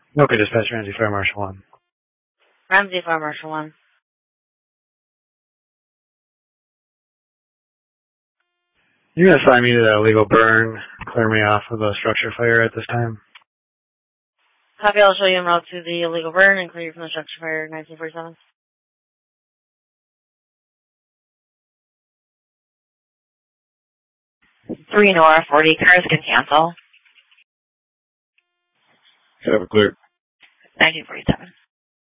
Okay, dispatch Ramsey Fire Marshal 1. Ramsey Fire Marshal 1. You can assign me to that illegal burn, clear me off of the structure fire at this time. Copy, I'll show you en route to the illegal burn and clear you from the structure fire 1947. 3 North, 40 cars can cancel. Set up clear. 1947.